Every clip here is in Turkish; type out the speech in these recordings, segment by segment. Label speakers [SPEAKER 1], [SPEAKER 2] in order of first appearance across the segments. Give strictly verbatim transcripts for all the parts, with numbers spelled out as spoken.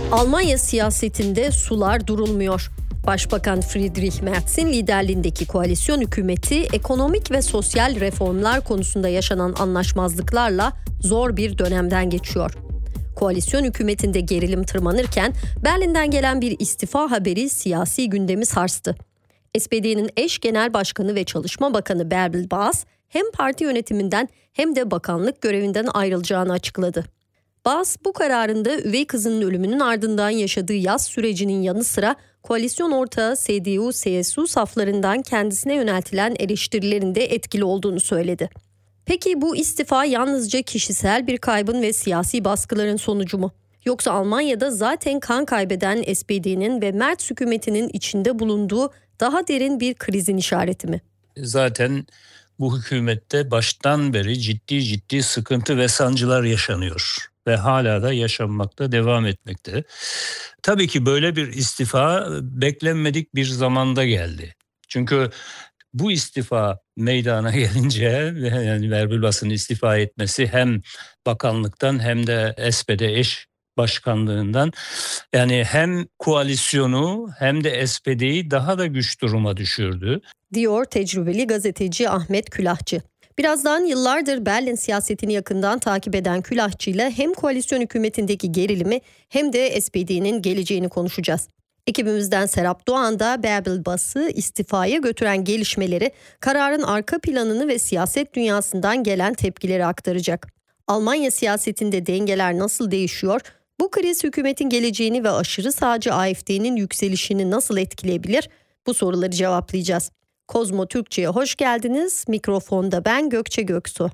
[SPEAKER 1] Almanya siyasetinde sular durulmuyor. Başbakan Friedrich Merz'in liderliğindeki koalisyon hükümeti ekonomik ve sosyal reformlar konusunda yaşanan anlaşmazlıklarla zor bir dönemden geçiyor. Koalisyon hükümetinde gerilim tırmanırken Berlin'den gelen bir istifa haberi siyasi gündemi sarstı. S P D'nin eş genel başkanı ve çalışma bakanı Bärbel Bas hem parti yönetiminden hem de bakanlık görevinden ayrılacağını açıkladı. Bas bu kararında üvey kızının ölümünün ardından yaşadığı yaz sürecinin yanı sıra koalisyon ortağı C D U C S U saflarından kendisine yöneltilen eleştirilerin de etkili olduğunu söyledi. Peki bu istifa yalnızca kişisel bir kaybın ve siyasi baskıların sonucu mu? Yoksa Almanya'da zaten kan kaybeden S P D'nin ve Merz hükümetinin içinde bulunduğu daha derin bir krizin işareti mi?
[SPEAKER 2] Zaten bu hükümette baştan beri ciddi ciddi sıkıntı ve sancılar yaşanıyor ve hala da yaşanmakta devam etmekte. Tabii ki böyle bir istifa beklenmedik bir zamanda geldi. Çünkü bu istifa meydana gelince, yani Bärbel Bas'ın istifa etmesi hem bakanlıktan hem de S P D eş başkanlığından, yani hem koalisyonu hem de S P D'yi daha da güç duruma düşürdü,
[SPEAKER 1] diyor tecrübeli gazeteci Ahmet Külahçı. Birazdan yıllardır Berlin siyasetini yakından takip eden Külahçı ile hem koalisyon hükümetindeki gerilimi hem de S P D'nin geleceğini konuşacağız. Ekibimizden Serap Doğan da Bärbel Bas'ı istifaya götüren gelişmeleri, kararın arka planını ve siyaset dünyasından gelen tepkileri aktaracak. Almanya siyasetinde dengeler nasıl değişiyor? Bu kriz hükümetin geleceğini ve aşırı sağcı A F D'nin yükselişini nasıl etkileyebilir? Bu soruları cevaplayacağız. Kozmo Türkçe'ye hoş geldiniz. Mikrofonda ben Gökçe Göksu.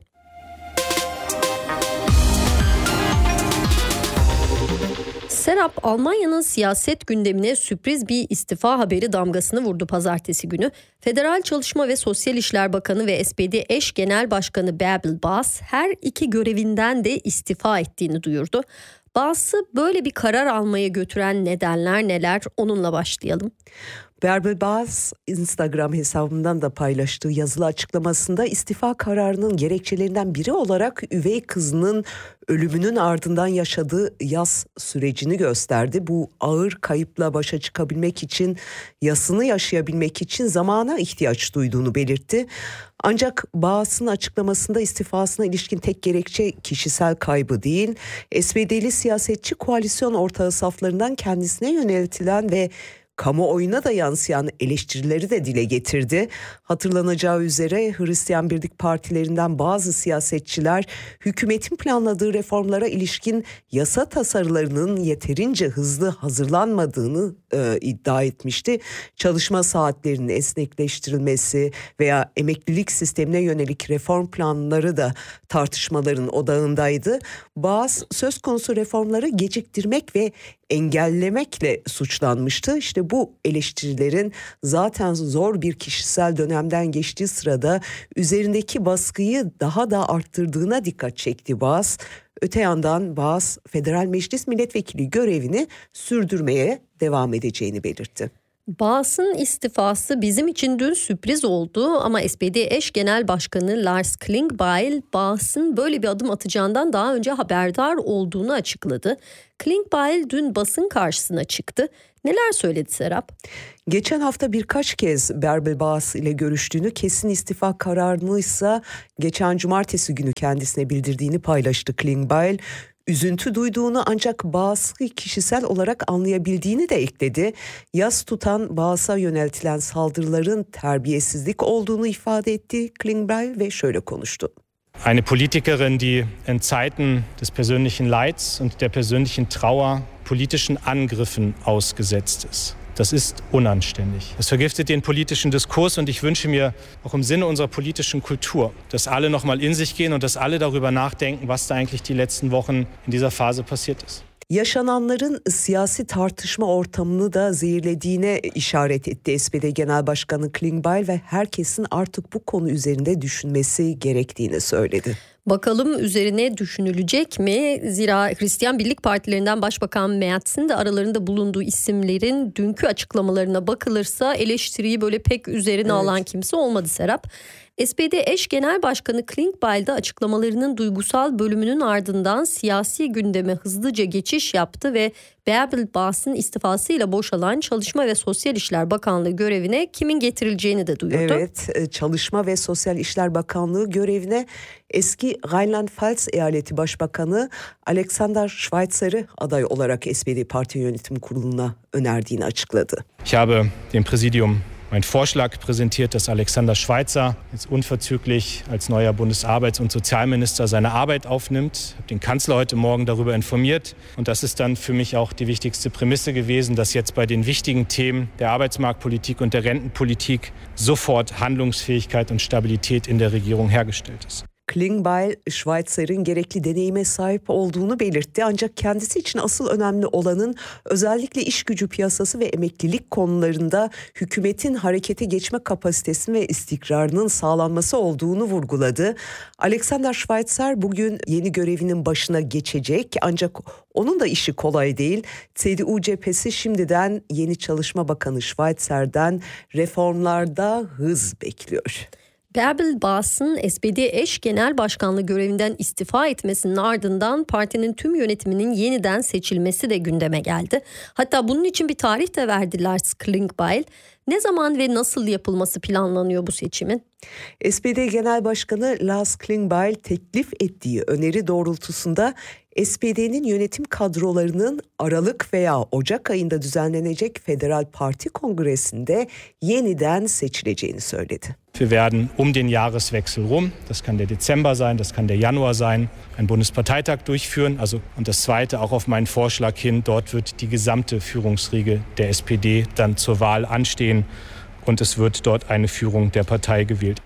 [SPEAKER 1] Serap, Almanya'nın siyaset gündemine sürpriz bir istifa haberi damgasını vurdu pazartesi günü. Federal Çalışma ve Sosyal İşler Bakanı ve S P D eş genel başkanı Bärbel Bas her iki görevinden de istifa ettiğini duyurdu. Bas'ı böyle bir karar almaya götüren nedenler neler? Onunla başlayalım.
[SPEAKER 3] Bärbel Bas Instagram hesabından da paylaştığı yazılı açıklamasında istifa kararının gerekçelerinden biri olarak üvey kızının ölümünün ardından yaşadığı yas sürecini gösterdi. Bu ağır kayıpla başa çıkabilmek için, yasını yaşayabilmek için zamana ihtiyaç duyduğunu belirtti. Ancak Bas'ın açıklamasında istifasına ilişkin tek gerekçe kişisel kaybı değil, S P D'li siyasetçi koalisyon ortağı saflarından kendisine yöneltilen ve kamuoyuna da yansıyan eleştirileri de dile getirdi. Hatırlanacağı üzere Hristiyan Birlik Partilerinden bazı siyasetçiler hükümetin planladığı reformlara ilişkin yasa tasarılarının yeterince hızlı hazırlanmadığını e, iddia etmişti. Çalışma saatlerinin esnekleştirilmesi veya emeklilik sistemine yönelik reform planları da tartışmaların odağındaydı. Bazı söz konusu reformları geciktirmek ve engellemekle suçlanmıştı. İşte bu eleştirilerin zaten zor bir kişisel dönemden geçtiği sırada üzerindeki baskıyı daha da arttırdığına dikkat çekti Bas. Öte yandan Bas, Federal Meclis Milletvekili görevini sürdürmeye devam edeceğini belirtti.
[SPEAKER 1] Bas'ın istifası bizim için dün sürpriz oldu ama S P D eş genel başkanı Lars Klingbeil, Bas'ın böyle bir adım atacağından daha önce haberdar olduğunu açıkladı. Klingbeil dün basın karşısına çıktı. Neler söyledi Serap?
[SPEAKER 3] Geçen hafta birkaç kez Bärbel Bas ile görüştüğünü, kesin istifa kararını ise geçen cumartesi günü kendisine bildirdiğini paylaştı Klingbeil. Üzüntü duyduğunu ancak Bas'ı kişisel olarak anlayabildiğini de ekledi. Yas tutan Bas'a yöneltilen saldırıların terbiyesizlik olduğunu ifade etti Klingbeil ve şöyle konuştu.
[SPEAKER 4] Eine Politikerin, die in Zeiten des persönlichen Leids und der persönlichen Trauer politischen Angriffen ausgesetzt ist. Das ist unanständig. Es vergiftet den politischen Diskurs und ich wünsche mir auch im Sinne unserer politischen Kultur, dass alle noch mal in sich gehen und dass alle darüber nachdenken, was da eigentlich die letzten Wochen in dieser Phase passiert ist.
[SPEAKER 3] Yaşananların siyasi tartışma ortamını da zehirlediğine işaret etti S P D Genel Başkanı Klingbeil ve herkesin artık bu konu üzerinde düşünmesi gerektiğini söyledi.
[SPEAKER 1] Bakalım üzerine düşünülecek mi? Zira Hristiyan Birlik Partilerinden Başbakan Merz'in de aralarında bulunduğu isimlerin dünkü açıklamalarına bakılırsa eleştiriyi böyle pek üzerine evet. alan kimse olmadı Serap. S P D eş genel başkanı Klingbeil de açıklamalarının duygusal bölümünün ardından siyasi gündeme hızlıca geçiş yaptı ve Bärbel Bas'ın istifasıyla boşalan Çalışma ve Sosyal İşler Bakanlığı görevine kimin getirileceğini de duyurdu.
[SPEAKER 3] Evet, Çalışma ve Sosyal İşler Bakanlığı görevine eski Rheinland-Pfalz Eyaleti Başbakanı Alexander Schweitzer'ı aday olarak S P D Parti Yönetim Kurulu'na önerdiğini açıkladı.
[SPEAKER 4] Ich habe dem Präsidium meinen Vorschlag präsentiert, dass Alexander Schweitzer jetzt unverzüglich als neuer Bundesarbeits- und Sozialminister seine Arbeit aufnimmt. Ich habe den Kanzler heute Morgen darüber informiert. Und das ist dann für mich auch die wichtigste Prämisse gewesen, dass jetzt bei den wichtigen Themen der Arbeitsmarktpolitik und der Rentenpolitik sofort Handlungsfähigkeit und Stabilität in der Regierung hergestellt ist.
[SPEAKER 3] Klingbeil, Schweitzer'in gerekli deneyime sahip olduğunu belirtti. Ancak kendisi için asıl önemli olanın özellikle iş gücü piyasası ve emeklilik konularında hükümetin harekete geçme kapasitesinin ve istikrarının sağlanması olduğunu vurguladı. Alexander Schweitzer bugün yeni görevinin başına geçecek, ancak onun da işi kolay değil. C D U cephesi şimdiden yeni Çalışma Bakanı Schweitzer'den reformlarda hız bekliyor.
[SPEAKER 1] Bärbel Bas'ın S P D eş genel başkanlığı görevinden istifa etmesinin ardından partinin tüm yönetiminin yeniden seçilmesi de gündeme geldi. Hatta bunun için bir tarih de verdiler Klingbeil. Ne zaman ve nasıl yapılması planlanıyor bu seçimin?
[SPEAKER 3] S P D Genel Başkanı Lars Klingbeil teklif ettiği öneri doğrultusunda S P D'nin yönetim kadrolarının Aralık veya Ocak ayında düzenlenecek Federal Parti Kongresi'nde yeniden seçileceğini söyledi.
[SPEAKER 4] Wir werden um den Jahreswechsel rum, das kann der Dezember sein, das kann der Januar sein, einen Bundesparteitag durchführen. Also, und das Zweite, auch auf meinen Vorschlag hin, dort wird die gesamte Führungsriege der S P D dann zur Wahl anstehen und es wird dort eine Führung der Partei gewählt.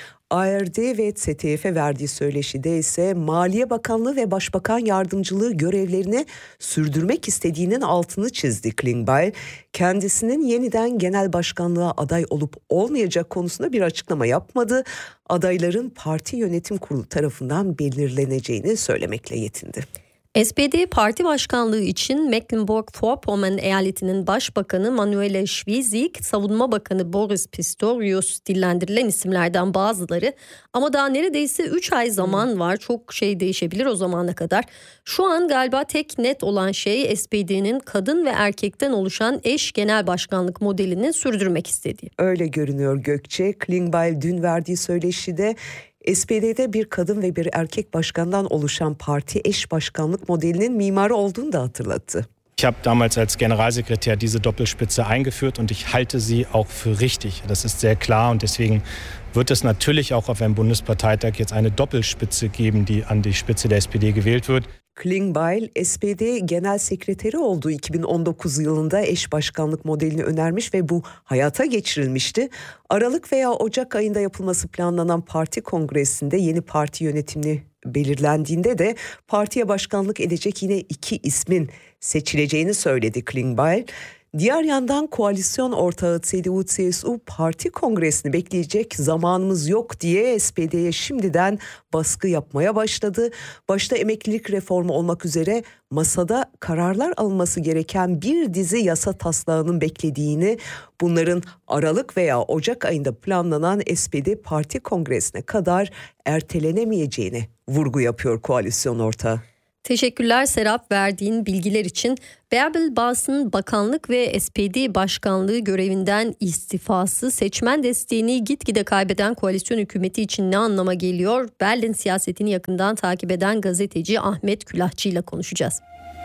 [SPEAKER 3] A R D ve S T F'e verdiği söyleşide ise Maliye Bakanlığı ve Başbakan Yardımcılığı görevlerini sürdürmek istediğinin altını çizdi Klingbeil. Kendisinin yeniden genel başkanlığa aday olup olmayacak konusunda bir açıklama yapmadı. Adayların parti yönetim kurulu tarafından belirleneceğini söylemekle yetindi.
[SPEAKER 1] S P D Parti Başkanlığı için Mecklenburg-Vorpommern eyaletinin Başbakanı Manuela Schwesig, Savunma Bakanı Boris Pistorius dillendirilen isimlerden bazıları. Ama daha neredeyse üç ay zaman var. Çok şey değişebilir o zamana kadar. Şu an galiba tek net olan şey S P D'nin kadın ve erkekten oluşan eş genel başkanlık modelini sürdürmek istediği.
[SPEAKER 3] Öyle görünüyor Gökçe. Klingbeil dün verdiği söyleşide S P D'de bir kadın ve bir erkek başkandan oluşan parti eş başkanlık modelinin mimarı olduğunu da hatırlattı.
[SPEAKER 4] Ich habe damals als Generalsekretär diese Doppelspitze eingeführt und ich halte sie auch für richtig. Das ist sehr klar und deswegen wird es natürlich auch auf einem Bundesparteitag jetzt eine Doppelspitze geben, die an die Spitze der S P D gewählt wird.
[SPEAKER 3] Klingbeil, S P D Genel Sekreteri olduğu iki bin on dokuz yılında eş başkanlık modelini önermiş ve bu hayata geçirilmişti. Aralık veya Ocak ayında yapılması planlanan parti kongresinde yeni parti yönetimini belirlendiğinde de partiye başkanlık edecek yine iki ismin seçileceğini söyledi Klingbeil. Diğer yandan koalisyon ortağı C D U C S U parti kongresini bekleyecek zamanımız yok diye S P D'ye şimdiden baskı yapmaya başladı. Başta emeklilik reformu olmak üzere masada kararlar alınması gereken bir dizi yasa taslağının beklediğini, bunların Aralık veya Ocak ayında planlanan S P D parti kongresine kadar ertelenemeyeceğini vurgu yapıyor koalisyon ortağı.
[SPEAKER 1] Teşekkürler Serap verdiğin bilgiler için. Bärbel Bas'ın bakanlık ve S P D başkanlığı görevinden istifası seçmen desteğini gitgide kaybeden koalisyon hükümeti için ne anlama geliyor? Berlin siyasetini yakından takip eden gazeteci Ahmet Külahçı ile konuşacağız.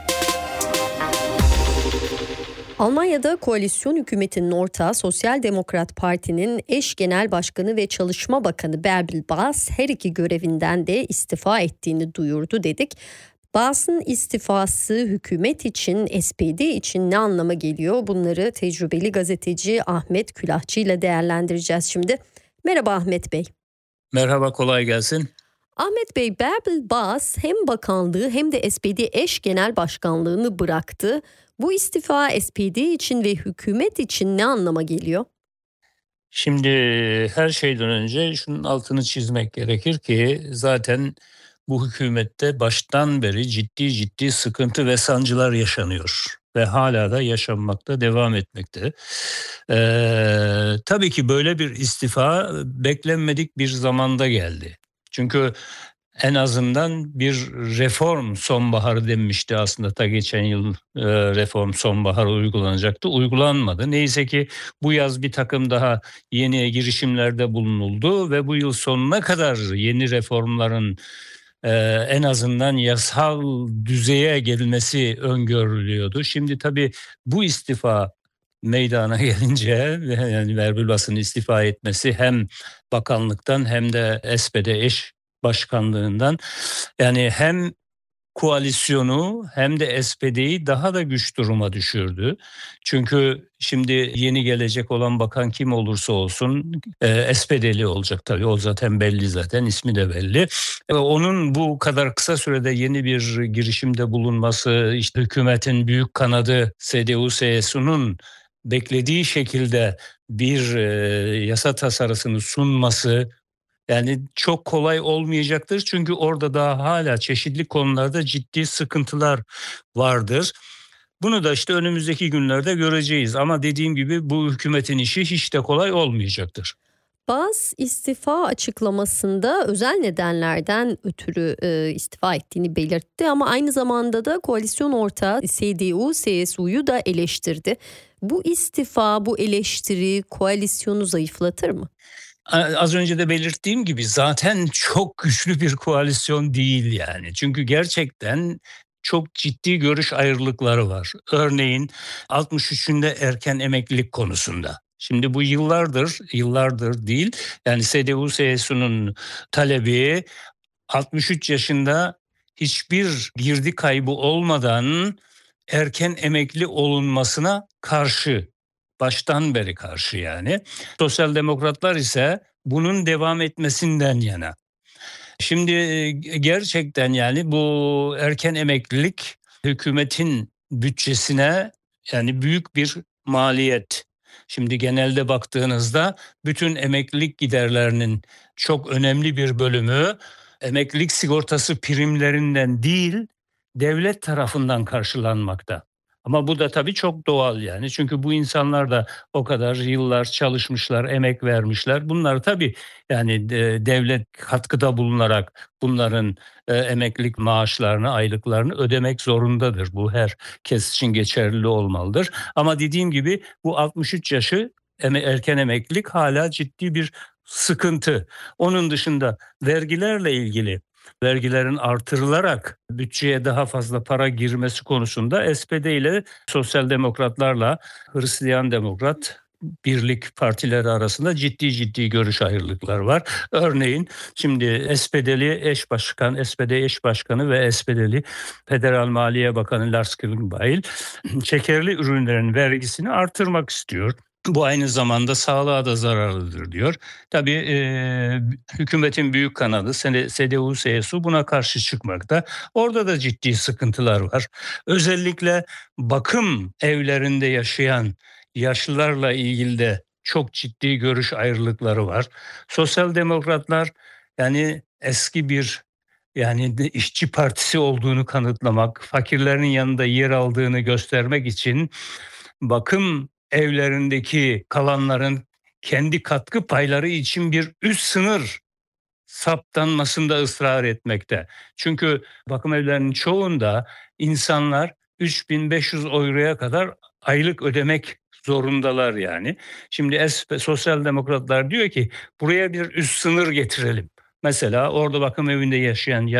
[SPEAKER 1] Almanya'da koalisyon hükümetinin ortağı Sosyal Demokrat Parti'nin eş genel başkanı ve çalışma bakanı Bärbel Bas her iki görevinden de istifa ettiğini duyurdu dedik. Bas'ın istifası hükümet için, S P D için ne anlama geliyor? Bunları tecrübeli gazeteci Ahmet Külahçı ile değerlendireceğiz şimdi. Merhaba Ahmet Bey.
[SPEAKER 2] Merhaba, kolay gelsin.
[SPEAKER 1] Ahmet Bey, Bärbel Bas hem bakanlığı hem de S P D eş genel başkanlığını bıraktı. Bu istifa S P D için ve hükümet için ne anlama geliyor?
[SPEAKER 2] Şimdi her şeyden önce şunun altını çizmek gerekir ki zaten bu hükümette baştan beri ciddi ciddi sıkıntı ve sancılar yaşanıyor. ve hala da yaşanmakta, devam etmekte. Ee, tabii ki böyle bir istifa beklenmedik bir zamanda geldi. Çünkü en azından bir reform sonbaharı denmişti aslında, ta geçen yıl e, reform sonbaharı uygulanacaktı. Uygulanmadı. Neyse ki bu yaz bir takım daha yeni girişimlerde bulunuldu ve bu yıl sonuna kadar yeni reformların e, en azından yasal düzeye gelmesi öngörülüyordu. Şimdi tabii bu istifa meydana gelince, yani Verbülbas'ın istifa etmesi hem bakanlıktan hem de S P D eş başkanlığından, yani hem koalisyonu hem de S P D'yi daha da güç duruma düşürdü. Çünkü şimdi yeni gelecek olan bakan kim olursa olsun e, S P D'li olacak tabii. O zaten belli, zaten ismi de belli. E, onun bu kadar kısa sürede yeni bir girişimde bulunması, işte hükümetin büyük kanadı C D U C S U'nun beklediği şekilde bir e, yasa tasarısını sunması, yani çok kolay olmayacaktır. Çünkü orada daha hala çeşitli konularda ciddi sıkıntılar vardır. Bunu da işte önümüzdeki günlerde göreceğiz. Ama dediğim gibi bu hükümetin işi hiç de kolay olmayacaktır.
[SPEAKER 1] Baz istifa açıklamasında özel nedenlerden ötürü e, istifa ettiğini belirtti ama aynı zamanda da koalisyon ortağı C D U C S U'yu da eleştirdi. Bu istifa, bu eleştiri koalisyonu zayıflatır mı?
[SPEAKER 2] Az önce de belirttiğim gibi zaten çok güçlü bir koalisyon değil yani. Çünkü gerçekten çok ciddi görüş ayrılıkları var. Örneğin altmış üçünde erken emeklilik konusunda. Şimdi bu yıllardır, yıllardır değil. Yani C D U C S U'nun talebi altmış üç yaşında hiçbir girdi kaybı olmadan erken emekli olunmasına karşı. Baştan beri karşı yani. Sosyal demokratlar ise bunun devam etmesinden yana. Şimdi gerçekten yani bu erken emeklilik hükümetin bütçesine yani büyük bir maliyet. Şimdi genelde baktığınızda bütün emeklilik giderlerinin çok önemli bir bölümü emeklilik sigortası primlerinden değil, devlet tarafından karşılanmakta. Ama bu da tabii çok doğal yani. Çünkü bu insanlar da o kadar yıllar çalışmışlar, emek vermişler. Bunlar tabii yani devlet katkıda bulunarak bunların e, emeklilik maaşlarını, aylıklarını ödemek zorundadır. Bu herkes için geçerli olmalıdır. Ama dediğim gibi bu altmış üç yaşı erken emeklilik hala ciddi bir sıkıntı. Onun dışında vergilerle ilgili, vergilerin artırılarak bütçeye daha fazla para girmesi konusunda S P D ile Sosyal Demokratlarla Hristiyan Demokrat Birlik partileri arasında ciddi ciddi görüş ayrılıklar var. Örneğin şimdi S P D'li eş başkan, S P D eş başkanı ve S P D'li Federal Maliye Bakanı Lars Klingbeil şekerli ürünlerin vergisini artırmak istiyor. Bu aynı zamanda sağlığa da zararlıdır diyor. Tabii e, hükümetin büyük kanadı C D U C S U buna karşı çıkmakta. Orada da ciddi sıkıntılar var. Özellikle bakım evlerinde yaşayan yaşlılarla ilgili de çok ciddi görüş ayrılıkları var. Sosyal demokratlar yani eski bir yani işçi partisi olduğunu kanıtlamak, fakirlerin yanında yer aldığını göstermek için bakım evlerindeki kalanların kendi katkı payları için bir üst sınır saptanmasında ısrar etmekte. Çünkü bakım evlerinin çoğunda insanlar üç bin beş yüz euroya kadar aylık ödemek zorundalar yani. Şimdi Sosyal Demokratlar diyor ki buraya bir üst sınır getirelim. Mesela orada bakım evinde yaşayan